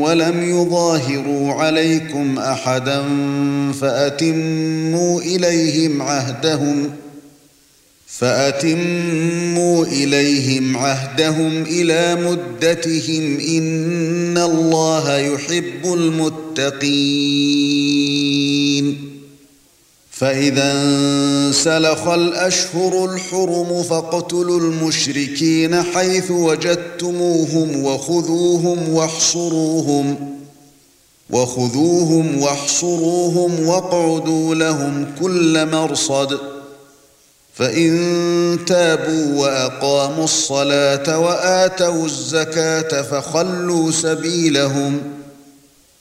ولم يظاهروا عليكم أحدا فأتموا إليهم عهدهم إلى مدتهم إن الله يحب المتقين فإذا انسلخ الأشهر الحرم فاقتلوا المشركين حيث وجدتموهم وخذوهم واحصروهم واقعدوا لهم كل مرصد فإن تابوا وأقاموا الصلاة وآتوا الزكاة فخلوا سبيلهم إن الله غفور رحيم.